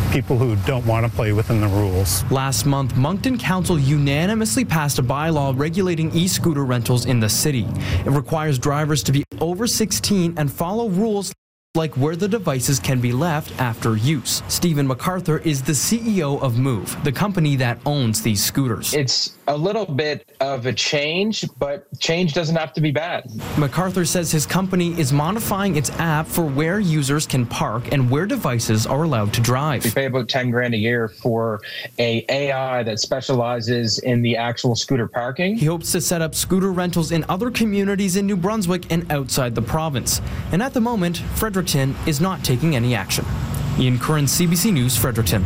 people who don't want to play within the rules. Last month, Moncton Council unanimously passed a bylaw regulating e-scooter rentals in the city. It requires drivers to be over 16 and follow rules like where the devices can be left after use. Stephen MacArthur is the CEO of Move, the company that owns these scooters. It's a little bit of a change, but change doesn't have to be bad. MacArthur says his company is modifying its app for where users can park and where devices are allowed to drive. We pay about $10,000 a year for a AI that specializes in the actual scooter parking. He hopes to set up scooter rentals in other communities in New Brunswick and outside the province. And at the moment, Fredericton is not taking any action. Ian Curran, CBC News, Fredericton.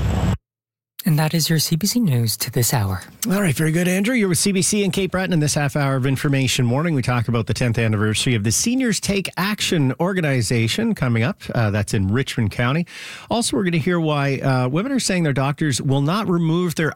And that is your CBC News to this hour. All right, very good, Andrew. You're with CBC and Kate Breton in this half hour of Information Morning. We talk about the 10th anniversary of the Seniors Take Action organization coming up. That's in Richmond County. Also, we're going to hear why women are saying their doctors will not remove their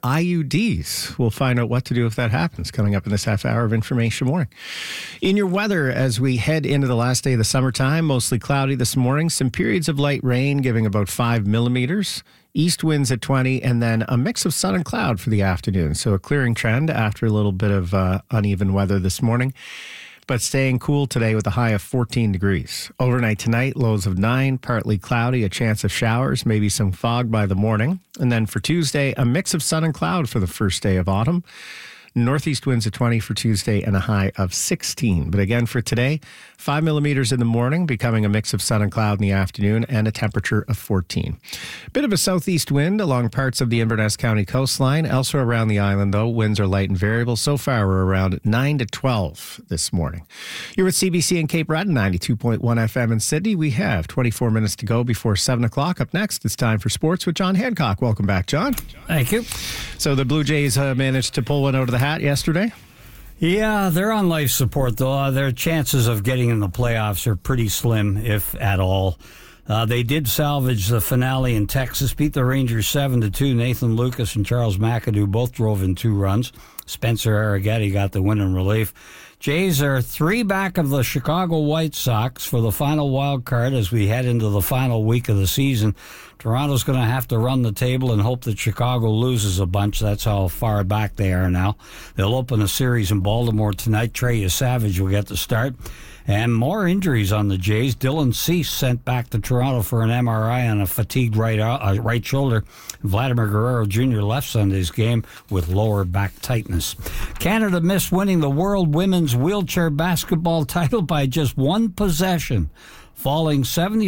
IUDs. We'll find out what to do if that happens coming up in this half hour of Information Morning. In your weather, as we head into the last day of the summertime, mostly cloudy this morning, some periods of light rain giving about 5 millimeters. East winds at 20, and then a mix of sun and cloud for the afternoon. So a clearing trend after a little bit of uneven weather this morning, but staying cool today with a high of 14 degrees. Overnight tonight, lows of 9, partly cloudy, a chance of showers, maybe some fog by the morning. And then for Tuesday, a mix of sun and cloud for the first day of autumn. Northeast winds at 20 for Tuesday and a high of 16. But again, for today, 5 millimeters in the morning, becoming a mix of sun and cloud in the afternoon, and a temperature of 14. Bit of a southeast wind along parts of the Inverness County coastline. Elsewhere around the island, though, winds are light and variable. So far, we're around 9 to 12 this morning. You're with CBC and Cape Breton, 92.1 FM in Sydney. We have 24 minutes to go before 7 o'clock. Up next, it's time for sports with John Hancock. Welcome back, John. Thank you. So the Blue Jays managed to pull one out of the hat yesterday? Yeah, they're on life support, though. Their chances of getting in the playoffs are pretty slim, if at all. They did salvage the finale in Texas, beat the Rangers 7-2. Nathan Lucas and Charles McAdoo both drove in 2 runs. Spencer Arrighetti got the win in relief. Jays are 3 back of the Chicago White Sox for the final wild card as we head into the final week of the season. Toronto's going to have to run the table and hope that Chicago loses a bunch. That's how far back they are now. They'll open a series in Baltimore tonight. Trey Savage will get the start. And more injuries on the Jays. Dylan Cease sent back to Toronto for an MRI on a fatigued right shoulder. Vladimir Guerrero Jr. left Sunday's game with lower back tightness. Canada missed winning the World Women's Wheelchair Basketball title by just 1 possession, falling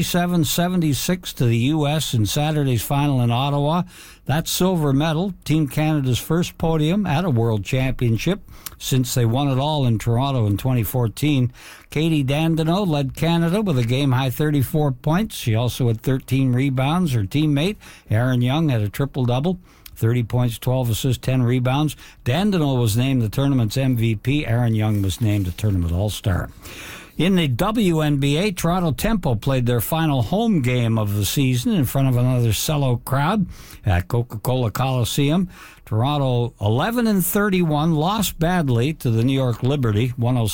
77-76 to the U.S. in Saturday's final in Ottawa. That silver medal, Team Canada's first podium at a World Championship since they won it all in Toronto in 2014. Katie Dandeneau led Canada with a game-high 34 points. She also had 13 rebounds. Her teammate, Aaron Young, had a triple-double. 30 points, 12 assists, 10 rebounds. Dandeneau was named the tournament's MVP. Aaron Young was named a tournament all-star. In the WNBA, Toronto Tempo played their final home game of the season in front of another sellout crowd at Coca-Cola Coliseum. Toronto 11-31, lost badly to the New York Liberty,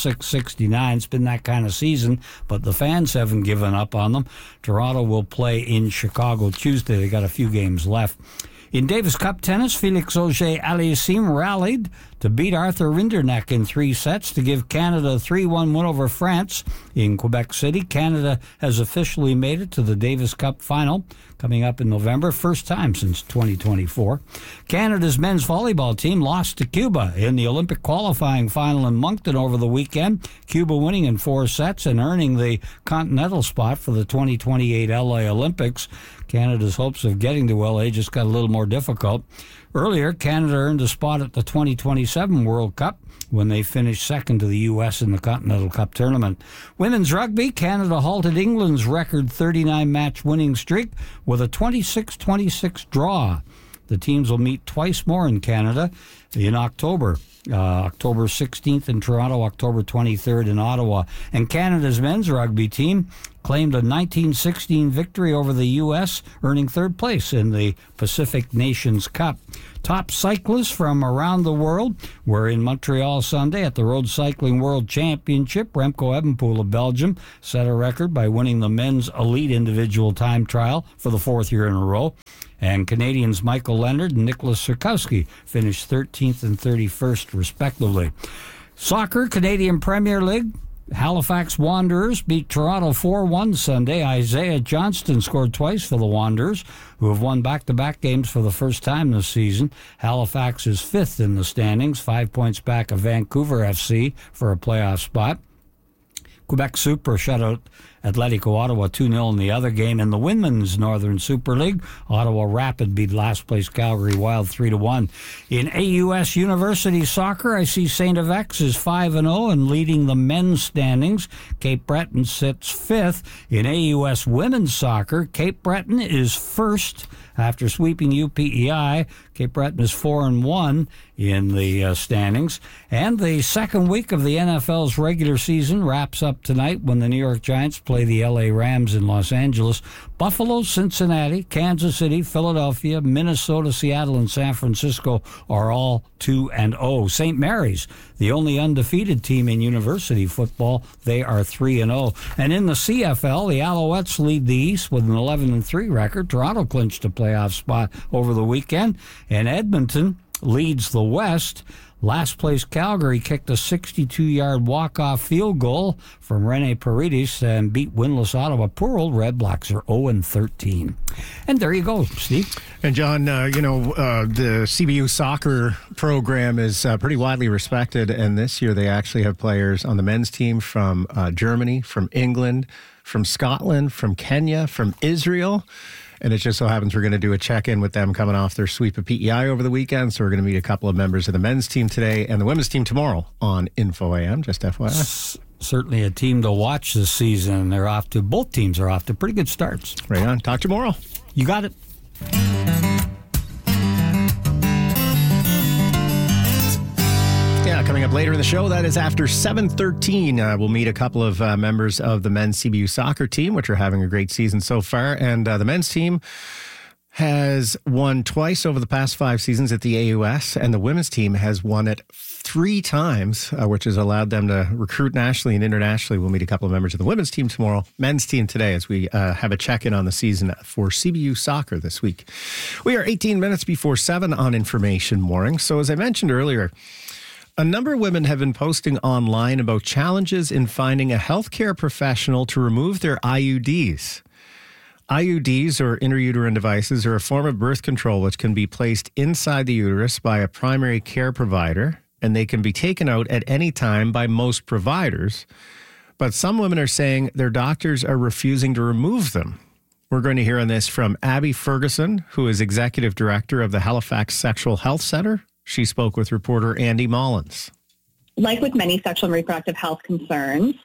106-69. It's been that kind of season, but the fans haven't given up on them. Toronto will play in Chicago Tuesday. They got a few games left. In Davis Cup tennis, Felix Auger-Aliassime rallied to beat Arthur Rinderknecht in 3 sets to give Canada a 3-1 win over France in Quebec City. Canada has officially made it to the Davis Cup final coming up in November, first time since 2024. Canada's men's volleyball team lost to Cuba in the Olympic qualifying final in Moncton over the weekend. Cuba winning in 4 sets and earning the continental spot for the 2028 LA Olympics. Canada's hopes of getting to LA just got a little more difficult. Earlier, Canada earned a spot at the 2027 World Cup when they finished second to the U.S. in the Continental Cup tournament. Women's rugby, Canada halted England's record 39-match winning streak with a 26-26 draw. The teams will meet twice more in Canada in October. October 16th in Toronto, October 23rd in Ottawa. And Canada's men's rugby team claimed a 1916 victory over the U.S., earning 3rd place in the Pacific Nations Cup. Top cyclists from around the world were in Montreal Sunday at the Road Cycling World Championship. Remco Evenepoel of Belgium set a record by winning the men's elite individual time trial for the 4th year in a row. And Canadians Michael Leonard and Nicholas Surkowski finished 13th and 31st, respectively. Soccer, Canadian Premier League. Halifax Wanderers beat Toronto 4-1 Sunday. Isaiah Johnston scored twice for the Wanderers, who have won back-to-back games for the first time this season. Halifax is 5th in the standings, 5 points back of Vancouver FC for a playoff spot. Quebec Super shut out Atletico Ottawa 2-0 in the other game. In the Women's Northern Super League, Ottawa Rapid beat last-place Calgary Wild 3-1. In AUS University Soccer, I see St. FX is 5-0 and leading the men's standings. Cape Breton sits 5th. In AUS Women's Soccer, Cape Breton is 1st after sweeping UPEI. Cape Breton is 4-1 in the standings. And the second week of the NFL's regular season wraps up tonight when the New York Giants play the LA Rams in Los Angeles. Buffalo, Cincinnati, Kansas City, Philadelphia, Minnesota, Seattle, and San Francisco are all 2-0. St. Mary's, the only undefeated team in university football, they are 3-0. And in the CFL, the Alouettes lead the East with an 11-3 record. Toronto clinched a playoff spot over the weekend, and Edmonton leads the West. Last place Calgary kicked a 62-yard walk-off field goal from Rene Paredes and beat winless Ottawa. Poor old Red Blacks are 0-13. And there you go, Steve. And John, the CBU soccer program is pretty widely respected, and this year they actually have players on the men's team from Germany, from England, from Scotland, from Kenya, from Israel. And it just so happens we're going to do a check-in with them coming off their sweep of PEI over the weekend. So we're going to meet a couple of members of the men's team today and the women's team tomorrow on Info AM, just FYI. Certainly a team to watch this season. Both teams are off to pretty good starts. Right on. Talk tomorrow. You got it. Yeah, coming up later in the show, that is after 7:13. We'll meet a couple of members of the men's CBU soccer team, which are having a great season so far. And the men's team has won twice over the past 5 seasons at the AUS, and the women's team has won it 3 times, which has allowed them to recruit nationally and internationally. We'll meet a couple of members of the women's team tomorrow, men's team today, as we have a check-in on the season for CBU soccer this week. We are 18 minutes before 7 on Information Morning. So as I mentioned earlier, a number of women have been posting online about challenges in finding a healthcare professional to remove their IUDs. IUDs, or intrauterine devices, are a form of birth control which can be placed inside the uterus by a primary care provider, and they can be taken out at any time by most providers. But some women are saying their doctors are refusing to remove them. We're going to hear on this from Abby Ferguson, who is Executive Director of the Halifax Sexual Health Center. She spoke with reporter Andy Mullins. Like with many sexual and reproductive health concerns,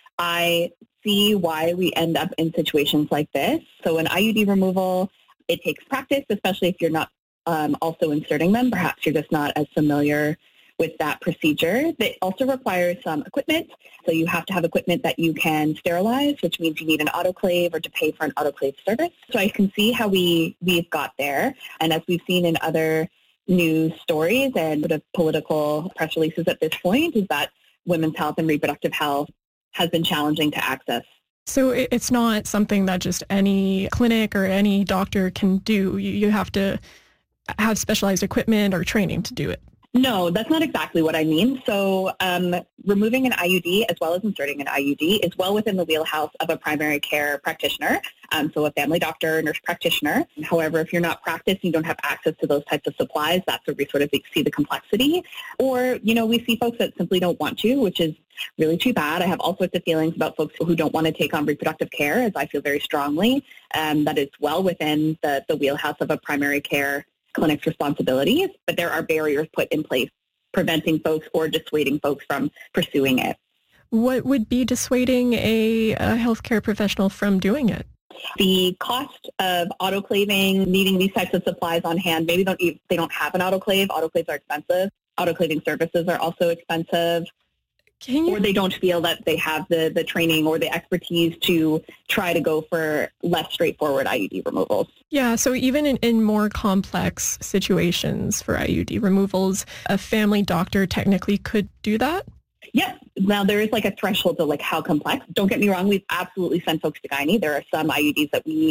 I see why we end up in situations like this. So an IUD removal, it takes practice, especially if you're not also inserting them. Perhaps you're just not as familiar with that procedure. It also requires some equipment. So you have to have equipment that you can sterilize, which means you need an autoclave or to pay for an autoclave service. So I can see how we've got there. And as we've seen in other news stories and sort of political press releases at this point, is that women's health and reproductive health has been challenging to access. So it's not something that just any clinic or any doctor can do. You have to have specialized equipment or training to do it. No, that's not exactly what I mean. So removing an IUD as well as inserting an IUD is well within the wheelhouse of a primary care practitioner, so a family doctor, nurse practitioner. However, if you're not practiced, you don't have access to those types of supplies, that's where we sort of see the complexity. Or, we see folks that simply don't want to, which is really too bad. I have all sorts of feelings about folks who don't want to take on reproductive care, as I feel very strongly that it's well within the wheelhouse of a primary care clinic's responsibilities, but there are barriers put in place preventing folks or dissuading folks from pursuing it. What would be dissuading a healthcare professional from doing it? The cost of autoclaving, needing these types of supplies on hand. Maybe they don't have an autoclave. Autoclaves are expensive. Autoclaving services are also expensive. Or they don't feel that they have the training or the expertise to try to go for less straightforward IUD removals. Yeah, so even in more complex situations for IUD removals, a family doctor technically could do that? Yes. Now, there is like a threshold to like how complex. Don't get me wrong, we've absolutely sent folks to gynae. There are some IUDs that we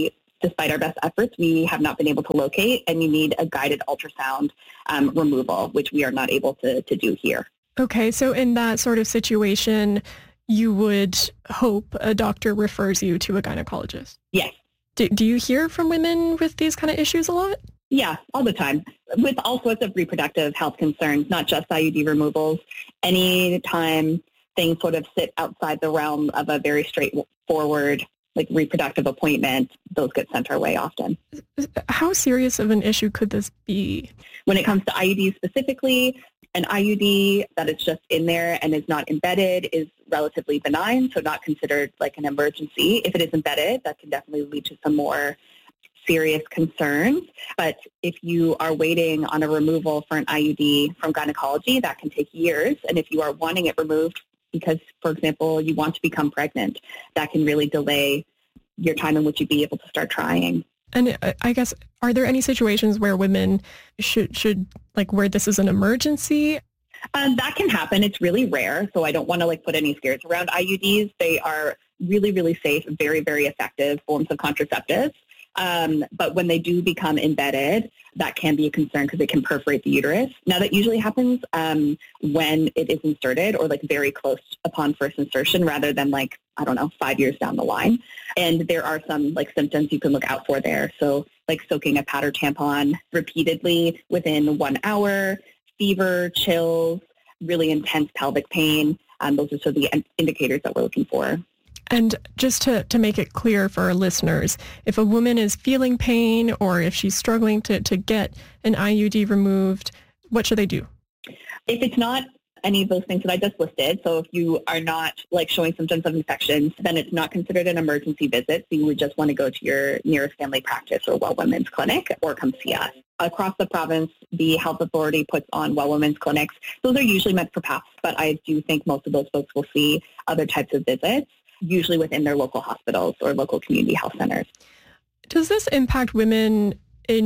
despite our best efforts, we have not been able to locate, and you need a guided ultrasound removal, which we are not able to do here. Okay, so in that sort of situation, you would hope a doctor refers you to a gynecologist? Yes. Do you hear from women with these kind of issues a lot? Yeah, all the time, with all sorts of reproductive health concerns, not just IUD removals. Any time things sort of sit outside the realm of a very straightforward, like reproductive appointment, those get sent our way often. How serious of an issue could this be? When it comes to IUDs specifically, an IUD that is just in there and is not embedded is relatively benign, so not considered like an emergency. If it is embedded, that can definitely lead to some more serious concerns. But if you are waiting on a removal for an IUD from gynecology, that can take years. And if you are wanting it removed because, for example, you want to become pregnant, that can really delay your time in which you'd be able to start trying. And I guess, are there any situations where women should like where this is an emergency? That can happen. It's really rare. So I don't want to like put any scares around IUDs. They are really, really safe, very, very effective forms of contraceptives. But when they do become embedded, that can be a concern because it can perforate the uterus. Now, that usually happens when it is inserted or like very close upon first insertion rather than like, 5 years down the line. And there are some like symptoms you can look out for there. So like soaking a pad or tampon repeatedly within 1 hour, fever, chills, really intense pelvic pain. Those are sort of the indicators that we're looking for. And just to make it clear for our listeners, if a woman is feeling pain or if she's struggling to get an IUD removed, what should they do? If it's not any of those things that I just listed, so if you are not like showing symptoms of infections, then it's not considered an emergency visit. So you would just want to go to your nearest family practice or Well Women's Clinic or come see us. Across the province, the health authority puts on Well Women's Clinics. Those are usually meant for PAPs, but I do think most of those folks will see other types of visits, usually within their local hospitals or local community health centers. Does this impact women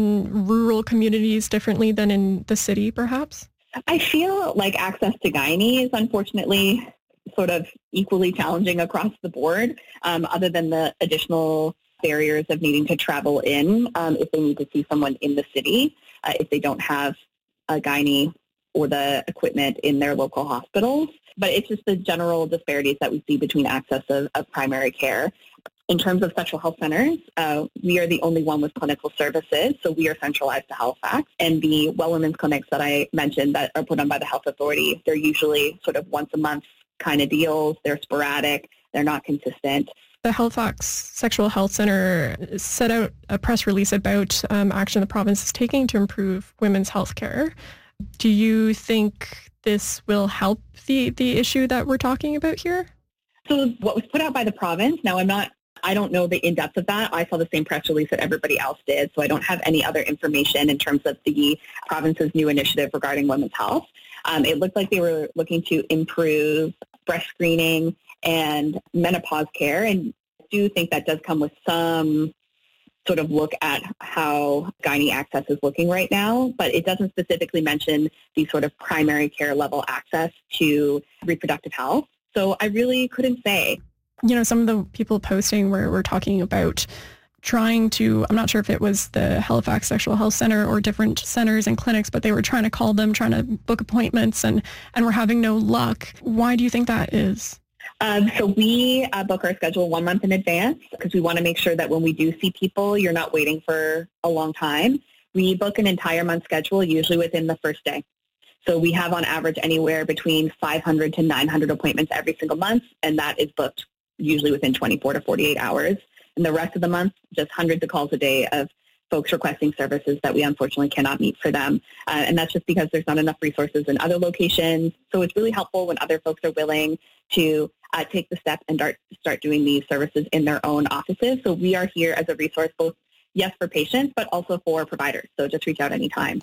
in rural communities differently than in the city, perhaps? I feel like access to gynae is unfortunately sort of equally challenging across the board, other than the additional barriers of needing to travel in if they need to see someone in the city, if they don't have a gynae or the equipment in their local hospitals. But it's just the general disparities that we see between access of primary care. In terms of sexual health centers, we are the only one with clinical services, so we are centralized to Halifax. And the Well Women's Clinics that I mentioned that are put on by the health authority, they're usually sort of once a month kind of deals. They're sporadic. They're not consistent. The Halifax Sexual Health Centre set out a press release about action the province is taking to improve women's health care. Do you think this will help the issue that we're talking about here? So what was put out by the province, now I don't know the in-depth of that. I saw the same press release that everybody else did, so I don't have any other information in terms of the province's new initiative regarding women's health. It looked like they were looking to improve breast screening and menopause care, and I do think that does come with some sort of look at how gynae access is looking right now, but it doesn't specifically mention the sort of primary care level access to reproductive health. So I really couldn't say. Some of the people posting were talking about trying to, I'm not sure if it was the Halifax Sexual Health Centre or different centers and clinics, but they were trying to call them, trying to book appointments and were having no luck. Why do you think that is? So we book our schedule 1 month in advance because we want to make sure that when we do see people, you're not waiting for a long time. We book an entire month schedule, usually within the first day. So we have on average anywhere between 500 to 900 appointments every single month, and that is booked usually within 24 to 48 hours. And the rest of the month, just hundreds of calls a day of folks requesting services that we unfortunately cannot meet for them. And that's just because there's not enough resources in other locations. So it's really helpful when other folks are willing to take the step and start doing these services in their own offices. So we are here as a resource, both, yes, for patients, but also for providers. So just reach out anytime.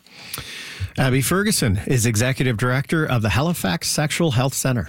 Abby Ferguson is Executive Director of the Halifax Sexual Health Centre.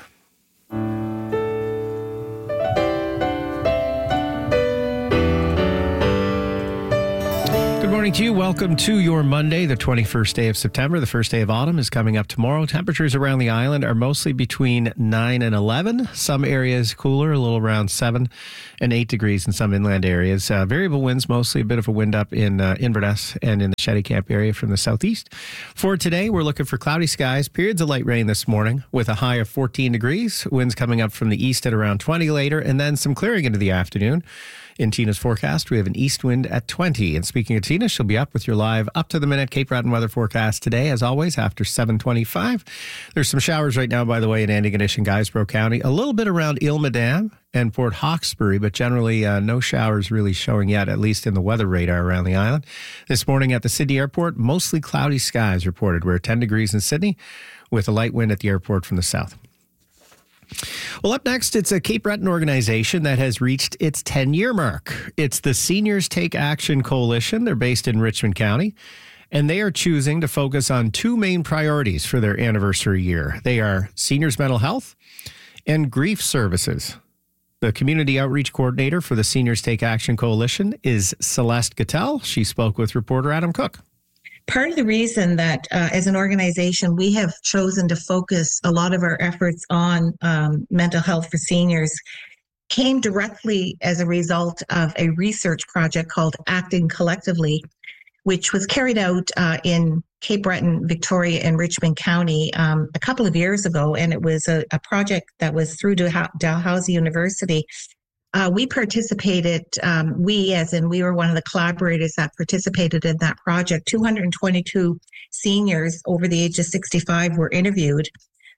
Good morning to you. Welcome to your Monday, the 21st day of September. The first day of autumn is coming up tomorrow. Temperatures around the island are mostly between 9 and 11. Some areas cooler, a little around 7 and 8 degrees in some inland areas. Variable winds, mostly a bit of a wind up in Inverness and in the Shetty Camp area from the southeast. For today, we're looking for cloudy skies, periods of light rain this morning with a high of 14 degrees. Winds coming up from the east at around 20 later, and then some clearing into the afternoon. In Tina's forecast, we have an east wind at 20. And speaking of Tina, she'll be up with your live up-to-the-minute Cape Breton weather forecast today, as always, after 7:25. There's some showers right now, by the way, in Antigonish and Guysborough County. A little bit around Ilmadam and Port Hawkesbury, but generally no showers really showing yet, at least in the weather radar around the island. This morning at the Sydney Airport, mostly cloudy skies reported. We're at 10 degrees in Sydney with a light wind at the airport from the south. Well, up next, it's a Cape Breton organization that has reached its 10-year mark. It's the Seniors Take Action Coalition. They're based in Richmond County, and they are choosing to focus on two main priorities for their anniversary year. They are seniors' mental health and grief services. The community outreach coordinator for the Seniors Take Action Coalition is Celeste Gattel. She spoke with reporter Adam Cook. Part of the reason that as an organization, we have chosen to focus a lot of our efforts on mental health for seniors came directly as a result of a research project called Acting Collectively, which was carried out in Cape Breton, Victoria, and Richmond County a couple of years ago. And it was a project that was through Dalhousie University. We participated, we were one of the collaborators that participated in that project. 222 seniors over the age of 65 were interviewed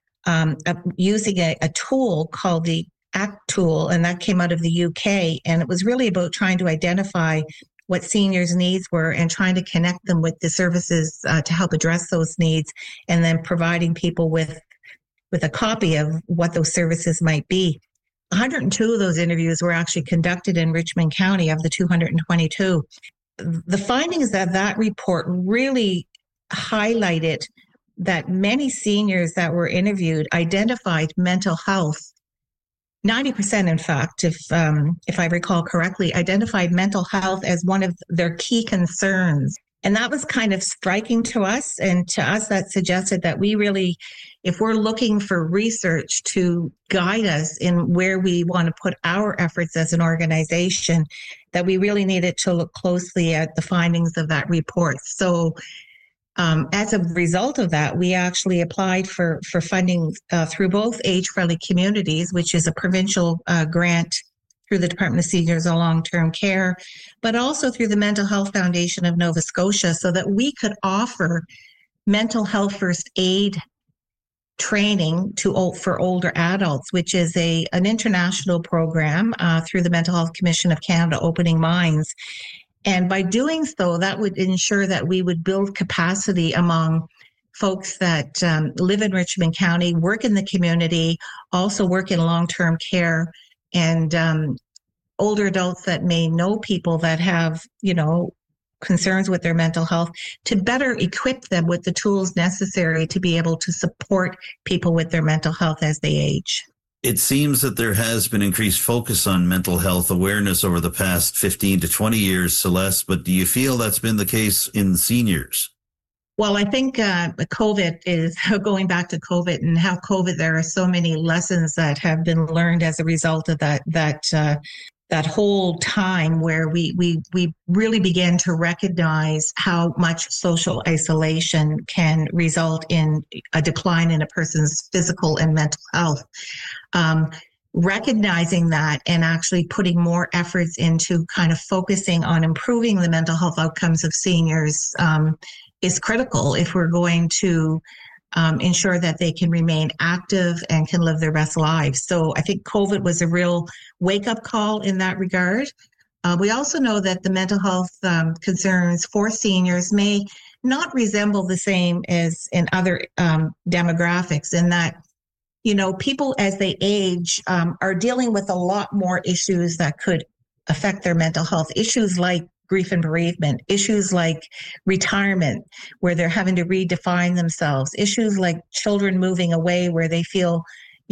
using a tool called the ACT tool, and that came out of the UK. And it was really about trying to identify what seniors' needs were and trying to connect them with the services to help address those needs, and then providing people with a copy of what those services might be. 102 of those interviews were actually conducted in Richmond County of the 222. The findings of that report really highlighted that many seniors that were interviewed identified mental health. 90%, in fact, if I recall correctly, identified mental health as one of their key concerns. And that was kind of striking to us. And to us, that suggested that we really, if we're looking for research to guide us in where we want to put our efforts as an organization, that we really needed to look closely at the findings of that report. So as a result of that, we actually applied for funding through both Age Friendly Communities, which is a provincial grant through the Department of Seniors and Long-Term Care, but also through the Mental Health Foundation of Nova Scotia, so that we could offer mental health first aid training for older adults, which is an international program through the Mental Health Commission of Canada, Opening Minds. And by doing so, that would ensure that we would build capacity among folks that live in Richmond County, work in the community, also work in long-term care, and older adults that may know people that have, concerns with their mental health, to better equip them with the tools necessary to be able to support people with their mental health as they age. It seems that there has been increased focus on mental health awareness over the past 15 to 20 years, Celeste, but do you feel that's been the case in seniors? Well, I think COVID is going back to COVID and how COVID, there are so many lessons that have been learned as a result of that whole time where we really began to recognize how much social isolation can result in a decline in a person's physical and mental health. Recognizing that and actually putting more efforts into kind of focusing on improving the mental health outcomes of seniors is critical if we're going to ensure that they can remain active and can live their best lives. So I think COVID was a real wake-up call in that regard. We also know that the mental health concerns for seniors may not resemble the same as in other demographics, in that, people as they age are dealing with a lot more issues that could affect their mental health. Issues like grief and bereavement, issues like retirement, where they're having to redefine themselves, issues like children moving away where they feel,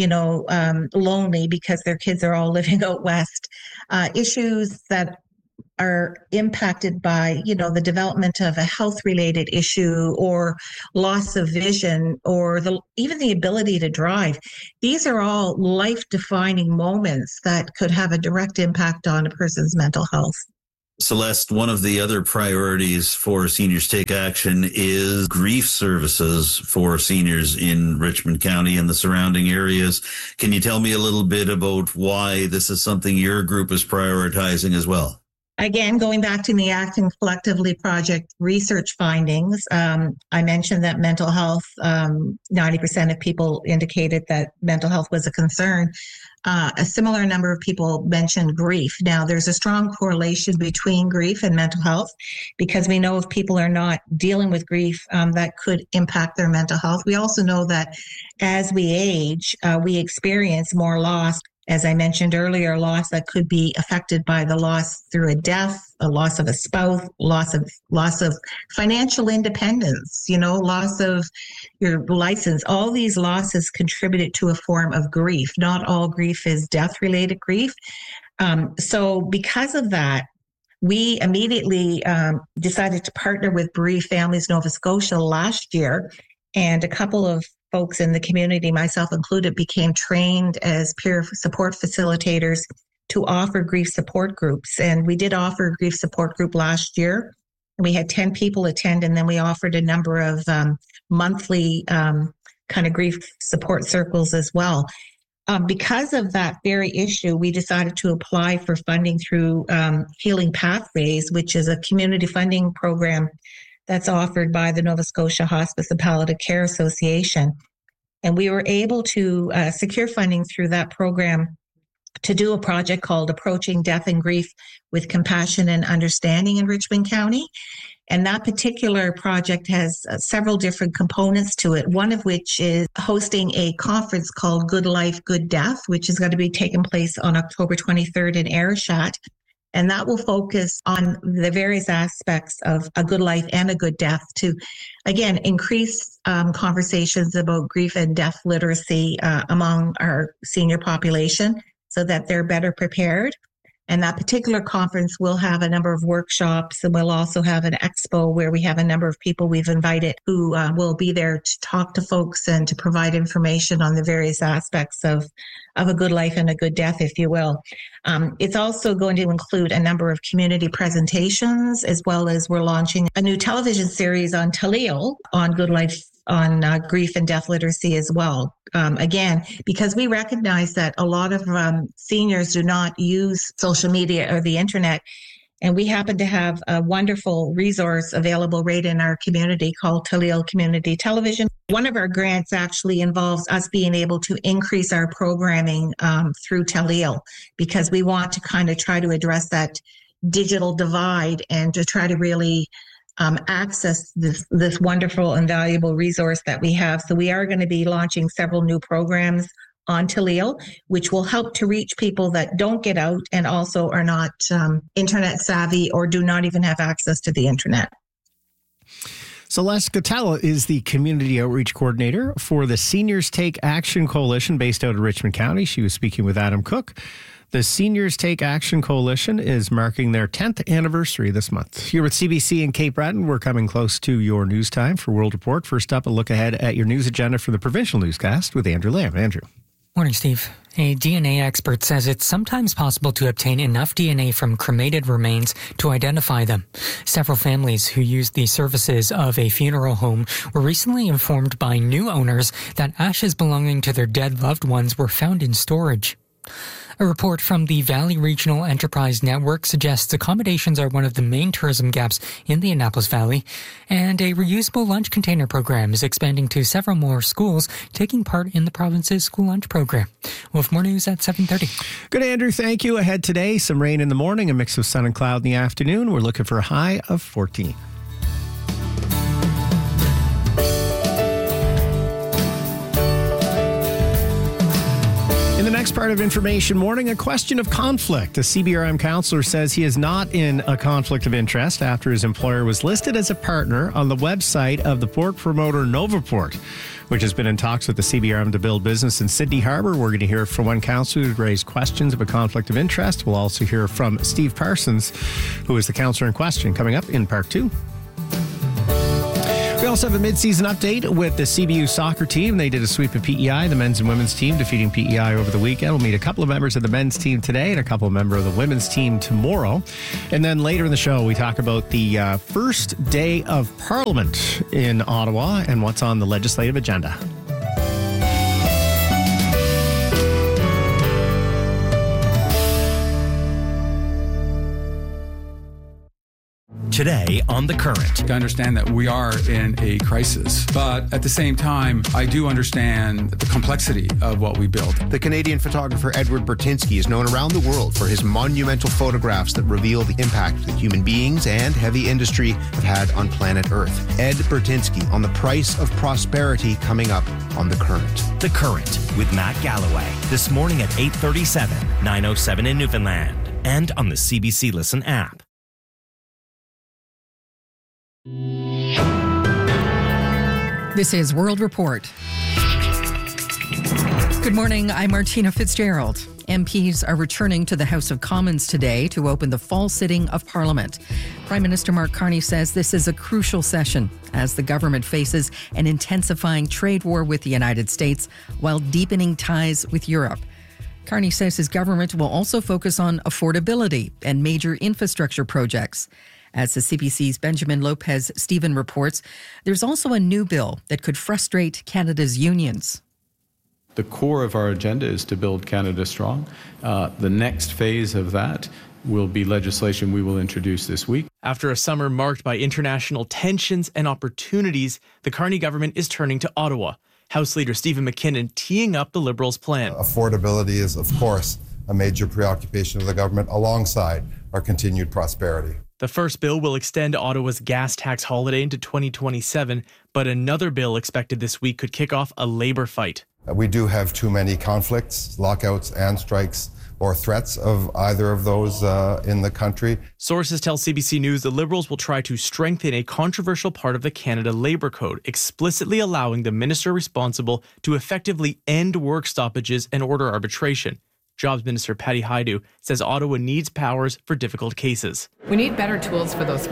lonely because their kids are all living out west, issues that are impacted by, the development of a health-related issue or loss of vision or even the ability to drive. These are all life-defining moments that could have a direct impact on a person's mental health. Celeste, one of the other priorities for Seniors Take Action is grief services for seniors in Richmond County and the surrounding areas. Can you tell me a little bit about why this is something your group is prioritizing as well? Again, going back to the Acting Collectively Project research findings, I mentioned that mental health, 90% of people indicated that mental health was a concern. A similar number of people mentioned grief. Now, there's a strong correlation between grief and mental health because we know if people are not dealing with grief, that could impact their mental health. We also know that as we age, we experience more loss. As I mentioned earlier, loss that could be affected by the loss through a death, a loss of a spouse, loss of financial independence, loss of your license. All these losses contributed to a form of grief. Not all grief is death-related grief. So because of that, we immediately decided to partner with Bereaved Families Nova Scotia last year, and a couple of folks in the community, myself included, became trained as peer support facilitators to offer grief support groups. And we did offer a grief support group last year. We had 10 people attend, and then we offered a number of monthly kind of grief support circles as well. Because of that very issue, we decided to apply for funding through Healing Pathways, which is a community funding program that's offered by the Nova Scotia Hospice and Palliative Care Association. And we were able to secure funding through that program to do a project called Approaching Death and Grief with Compassion and Understanding in Richmond County. And that particular project has several different components to it, one of which is hosting a conference called Good Life, Good Death, which is going to be taking place on October 23rd in Ayrshire. And that will focus on the various aspects of a good life and a good death to, again, increase conversations about grief and death literacy among our senior population so that they're better prepared. And that particular conference will have a number of workshops, and we'll also have an expo where we have a number of people we've invited who will be there to talk to folks and to provide information on the various aspects of a good life and a good death, if you will. It's also going to include a number of community presentations, as well as we're launching a new television series on Talil on good life, on grief and death literacy as well. Again, because we recognize that a lot of seniors do not use social media or the internet. And we happen to have a wonderful resource available right in our community called Talil Community Television. One of our grants actually involves us being able to increase our programming through Talil, because we want to kind of try to address that digital divide and to try to really access this wonderful and valuable resource that we have. So we are going to be launching several new programs on Talil, which will help to reach people that don't get out and also are not internet savvy or do not even have access to the internet. Celeste Catala is the Community Outreach Coordinator for the Seniors Take Action Coalition based out of Richmond County. She was speaking with Adam Cook. The Seniors Take Action Coalition is marking their 10th anniversary this month. Here with CBC in Cape Breton, we're coming close to your news time for World Report. First up, a look ahead at your news agenda for the provincial newscast with Andrew Lamb. Andrew. Morning, Steve. A DNA expert says it's sometimes possible to obtain enough DNA from cremated remains to identify them. Several families who used the services of a funeral home were recently informed by new owners that ashes belonging to their dead loved ones were found in storage. A report from the Valley Regional Enterprise Network suggests accommodations are one of the main tourism gaps in the Annapolis Valley, and a reusable lunch container program is expanding to several more schools taking part in the province's school lunch program. We'll have more news at 7:30. Good, Andrew. Thank you. Ahead today, some rain in the morning, a mix of sun and cloud in the afternoon. We're looking for a high of 14. In the next Next part of Information Morning, a question of conflict. A CBRM counselor says he is not in a conflict of interest after his employer was listed as a partner on the website of the pork promoter Novaport, which has been in talks with the CBRM to build business in Sydney Harbour. We're going to hear from one counselor who raised questions of a conflict of interest. We'll also hear from Steve Parsons, who is the counselor in question, coming up in Part 2. We also have a mid-season update with the CBU soccer team. They did a sweep of PEI, the men's and women's team, defeating PEI over the weekend. We'll meet a couple of members of the men's team today and a couple of members of the women's team tomorrow. And then later in the show, we talk about the first day of Parliament in Ottawa and what's on the legislative agenda. Today on The Current. I understand that we are in a crisis, but at the same time, I do understand the complexity of what we built. The Canadian photographer Edward Bertinsky is known around the world for his monumental photographs that reveal the impact that human beings and heavy industry have had on planet Earth. Ed Bertinsky on the price of prosperity, coming up on The Current. The Current with Matt Galloway. This morning at 8:37, 9:07 in Newfoundland. And on the CBC Listen app. This is World Report. Good morning, I'm Martina Fitzgerald. MPs are returning to the House of Commons today to open the fall sitting of Parliament. Prime Minister Mark Carney says this is a crucial session as the government faces an intensifying trade war with the United States while deepening ties with Europe. Carney says his government will also focus on affordability and major infrastructure projects. As the CBC's Benjamin Lopez-Stephen reports, there's also a new bill that could frustrate Canada's unions. The core of our agenda is to build Canada strong. The next phase of that will be legislation we will introduce this week. After a summer marked by international tensions and opportunities, the Carney government is turning to Ottawa. House Leader Stephen McKinnon teeing up the Liberals' plan. Affordability is, of course, a major preoccupation of the government alongside our continued prosperity. The first bill will extend Ottawa's gas tax holiday into 2027, but another bill expected this week could kick off a Labour fight. We do have too many conflicts, lockouts and strikes or threats of either of those in the country. Sources tell CBC News the Liberals will try to strengthen a controversial part of the Canada Labour Code, explicitly allowing the minister responsible to effectively end work stoppages and order arbitration. Jobs Minister Patty Hajdu says Ottawa needs powers for difficult cases. We need better tools for those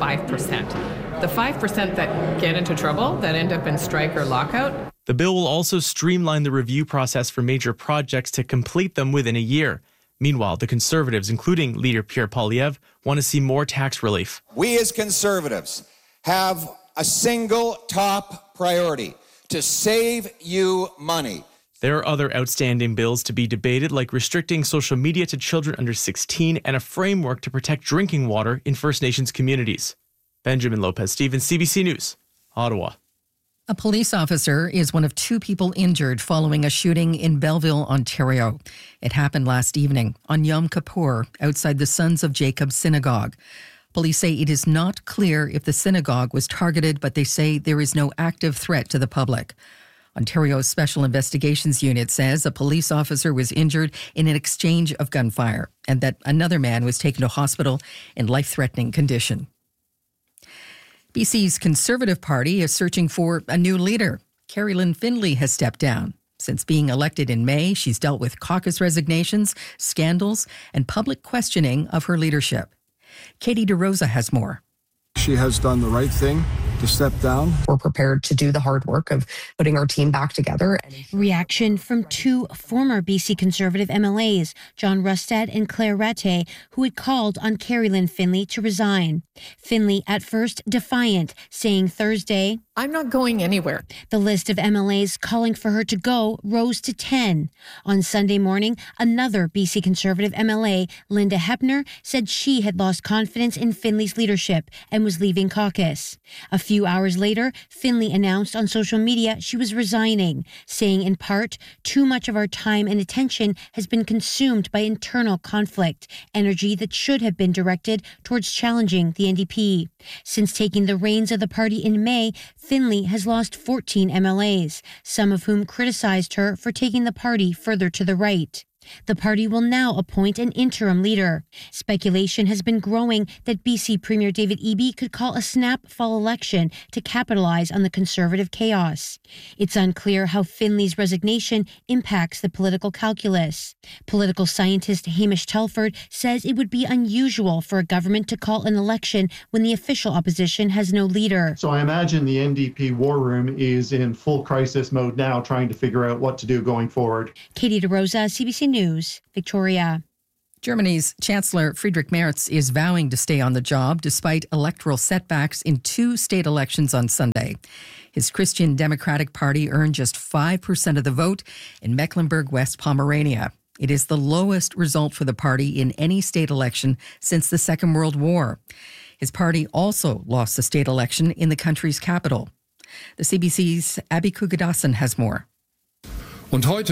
5%. The 5% that get into trouble, that end up in strike or lockout. The bill will also streamline the review process for major projects to complete them within a year. Meanwhile, the Conservatives, including leader Pierre Poilievre, want to see more tax relief. We as Conservatives have a single top priority: to save you money. There are other outstanding bills to be debated, like restricting social media to children under 16 and a framework to protect drinking water in First Nations communities. Benjamin Lopez-Stephen, CBC News, Ottawa. A police officer is one of two people injured following a shooting in Belleville, Ontario. It happened last evening on Yom Kippur outside the Sons of Jacob Synagogue. Police say it is not clear if the synagogue was targeted, but they say there is no active threat to the public. Ontario's Special Investigations Unit says a police officer was injured in an exchange of gunfire and that another man was taken to hospital in life-threatening condition. BC's Conservative Party is searching for a new leader. Carrie-Lynne Findlay has stepped down. Since being elected in May, she's dealt with caucus resignations, scandals, and public questioning of her leadership. Katie DeRosa has more. She has done the right thing to step down. We're prepared to do the hard work of putting our team back together. Reaction from two former BC Conservative MLAs, John Rustad and Claire Rattay, who had called on Carrie-Lynne Findlay to resign. Findlay at first defiant, saying Thursday, "I'm not going anywhere." The list of MLAs calling for her to go rose to 10. On Sunday morning, another BC Conservative MLA, Linda Hepner, said she had lost confidence in Findlay's leadership and was leaving caucus. A few hours later, Findlay announced on social media she was resigning, saying in part, "Too much of our time and attention has been consumed by internal conflict, energy that should have been directed towards challenging the NDP." Since taking the reins of the party in May, Findlay has lost 14 MLAs, some of whom criticized her for taking the party further to the right. The party will now appoint an interim leader. Speculation has been growing that BC Premier David Eby could call a snap fall election to capitalize on the Conservative chaos. It's unclear how Finley's resignation impacts the political calculus. Political scientist Hamish Telford says it would be unusual for a government to call an election when the official opposition has no leader. So I imagine the NDP war room is in full crisis mode now, trying to figure out what to do going forward. Katie DeRosa, CBC News, Victoria. Germany's Chancellor Friedrich Merz is vowing to stay on the job despite electoral setbacks in 2 state elections on Sunday. His Christian Democratic Party earned just 5% of the vote in Mecklenburg-West Pomerania. It is the lowest result for the party in any state election since the Second World War. His party also lost the state election in the country's capital. The CBC's Abby Kugadasan has more. In a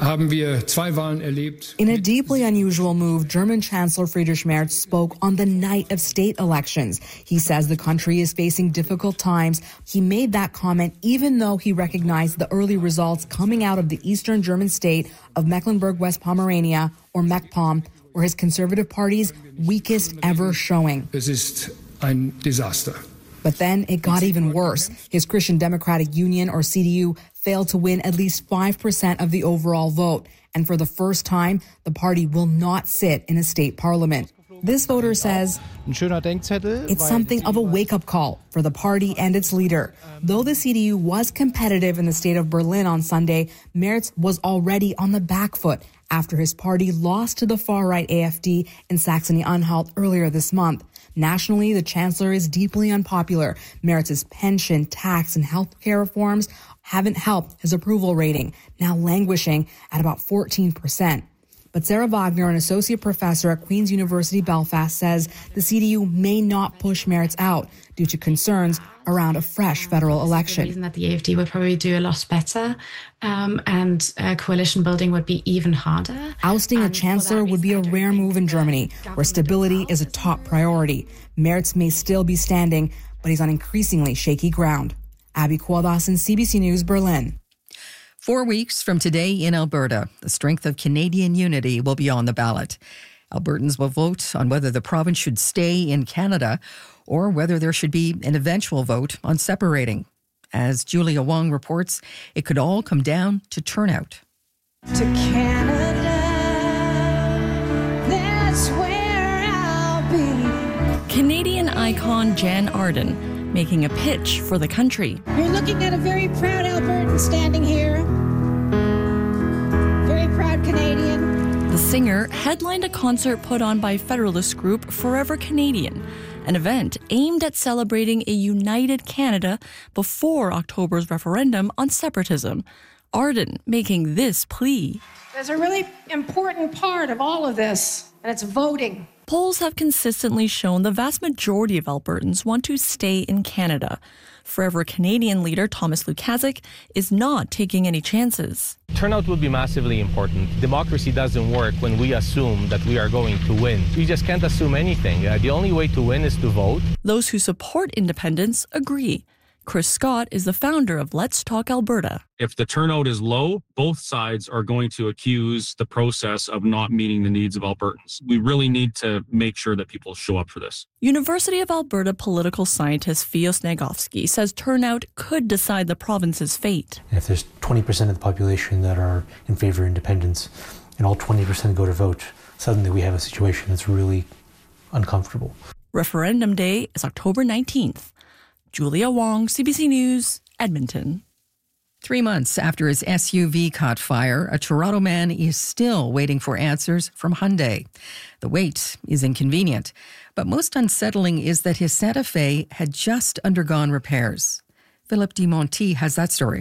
deeply unusual move, German Chancellor Friedrich Merz spoke on the night of state elections. He says the country is facing difficult times. He made that comment even though he recognized the early results coming out of the eastern German state of Mecklenburg-West Pomerania, or MacPom, were his Conservative Party's weakest ever showing. Es ist ein Desaster. But then it got even worse. His Christian Democratic Union, or CDU, failed to win at least 5% of the overall vote. And for the first time, the party will not sit in a state parliament. This voter says it's something of a wake-up call for the party and its leader. Though the CDU was competitive in the state of Berlin on Sunday, Merz was already on the back foot after his party lost to the far-right AfD in Saxony-Anhalt earlier this month. Nationally, the chancellor is deeply unpopular. Merz's pension, tax, and health care reforms haven't helped his approval rating, now languishing at about 14%. But Sarah Wagner, an associate professor at Queen's University Belfast, says the CDU may not push Merz out due to concerns around a fresh federal election. The reason that the AfD would probably do a lot better and coalition building would be even harder. Ousting a chancellor would be a rare move in Germany, where stability is a top priority. Merz may still be standing, but he's on increasingly shaky ground. Abby Kwadassin, CBC News, Berlin. 4 weeks from today in Alberta, the strength of Canadian unity will be on the ballot. Albertans will vote on whether the province should stay in Canada or whether there should be an eventual vote on separating. As Julia Wong reports, it could all come down to turnout. To Canada, that's where I'll be. Canadian icon Jan Arden making a pitch for the country. You're looking at a very proud Albertan standing here. Very proud Canadian. The singer headlined a concert put on by Federalist group Forever Canadian, an event aimed at celebrating a united Canada before October's referendum on separatism. Arden making this plea. There's a really important part of all of this, and it's voting. Polls have consistently shown the vast majority of Albertans want to stay in Canada. Forever Canadian leader Thomas Lukaszuk is not taking any chances. Turnout will be massively important. Democracy doesn't work when we assume that we are going to win. You just can't assume anything. The only way to win is to vote. Those who support independence agree. Chris Scott is the founder of Let's Talk Alberta. If the turnout is low, both sides are going to accuse the process of not meeting the needs of Albertans. We really need to make sure that people show up for this. University of Alberta political scientist Fios Nagovsky says turnout could decide the province's fate. And if there's 20% of the population that are in favor of independence and all 20% go to vote, suddenly we have a situation that's really uncomfortable. Referendum day is October 19th. Julia Wong, CBC News, Edmonton. 3 months after his SUV caught fire, a Toronto man is still waiting for answers from Hyundai. The wait is inconvenient, but most unsettling is that his Santa Fe had just undergone repairs. Philip DeMonti has that story.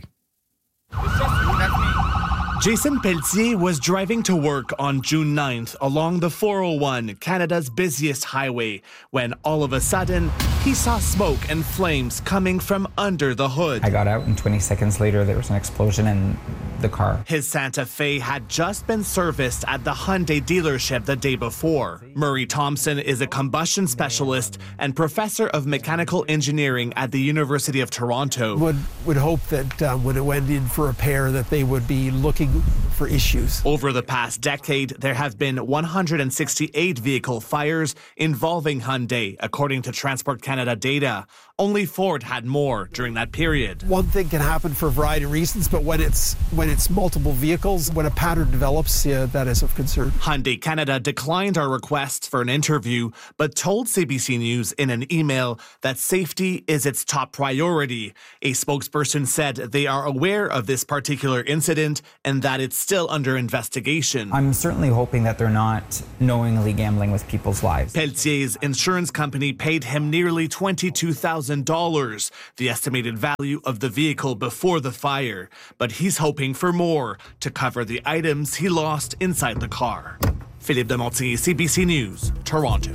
Jason Pelletier was driving to work on June 9th along the 401, Canada's busiest highway, when all of a sudden, he saw smoke and flames coming from under the hood. I got out and 20 seconds later there was an explosion in the car. His Santa Fe had just been serviced at the Hyundai dealership the day before. Murray Thompson is a combustion specialist and professor of mechanical engineering at the University of Toronto. Would hope that when it went in for repair that they would be looking for issues. Over the past decade, there have been 168 vehicle fires involving Hyundai, according to Transport Canada data. Only Ford had more during that period. One thing can happen for a variety of reasons, but when it's multiple vehicles, when a pattern develops, that is of concern. Hyundai Canada declined our request for an interview, but told CBC News in an email that safety is its top priority. A spokesperson said they are aware of this particular incident and that it's still under investigation. I'm certainly hoping that they're not knowingly gambling with people's lives. Peltier's insurance company paid him nearly $22,000, the estimated value of the vehicle before the fire. But he's hoping for more to cover the items he lost inside the car. Philippe de Montigny, CBC News, Toronto.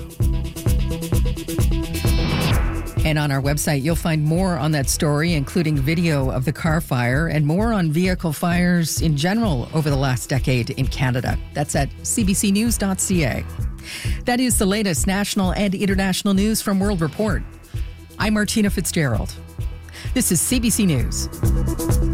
And on our website, you'll find more on that story, including video of the car fire and more on vehicle fires in general over the last decade in Canada. That's at cbcnews.ca. That is the latest national and international news from World Report. I'm Martina Fitzgerald. This is CBC News.